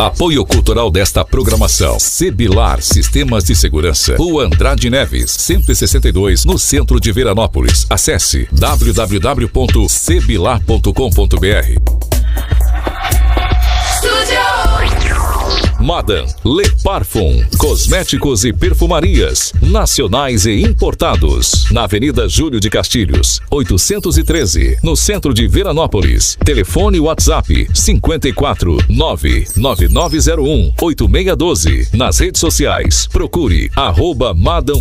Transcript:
Apoio cultural desta programação: Sebilar Sistemas de Segurança, Rua Andrade Neves, 162, no centro de Veranópolis. Acesse www.sebilar.com.br. Madam Le Parfum, cosméticos e perfumarias nacionais e importados, na Avenida Júlio de Castilhos, 813, no centro de Veranópolis. Telefone WhatsApp 54 99901 8612. Nas redes sociais, procure @Madam